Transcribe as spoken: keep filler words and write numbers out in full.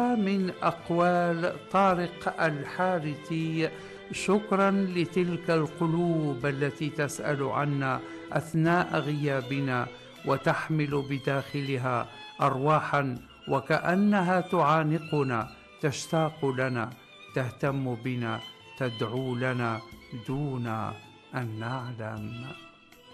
انتهى من أقوال طارق الحارثي: شكرا لتلك القلوب التي تسأل عنا أثناء غيابنا وتحمل بداخلها أرواحا وكأنها تعانقنا، تشتاق لنا، تهتم بنا، تدعو لنا دون أن نعلم.